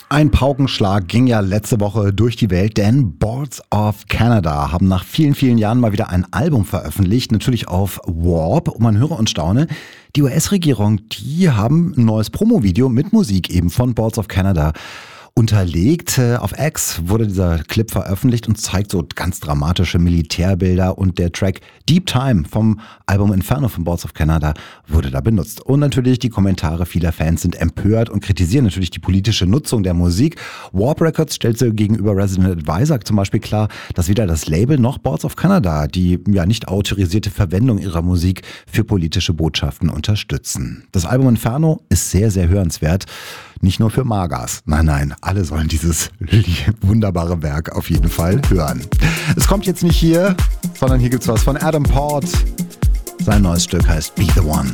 Ein Paukenschlag ging ja letzte Woche durch die Welt, denn Boards of Canada haben nach vielen, vielen Jahren mal wieder ein Album veröffentlicht, natürlich auf Warp. Und man höre und staune, die US-Regierung, die haben ein neues Promo-Video mit Musik eben von Boards of Canada unterlegt. Auf X wurde dieser Clip veröffentlicht und zeigt so ganz dramatische Militärbilder, und der Track Deep Time vom Album Inferno von Boards of Canada wurde da benutzt. Und natürlich die Kommentare vieler Fans sind empört und kritisieren natürlich die politische Nutzung der Musik. Warp Records stellte gegenüber Resident Advisor zum Beispiel klar, dass weder das Label noch Boards of Canada die nicht autorisierte Verwendung ihrer Musik für politische Botschaften unterstützen. Das Album Inferno ist sehr, sehr hörenswert. Nicht nur für Magas. Nein, alle sollen dieses wunderbare Werk auf jeden Fall hören. Es kommt jetzt nicht hier, sondern hier gibt's was von Adam Port. Sein neues Stück heißt Be The One.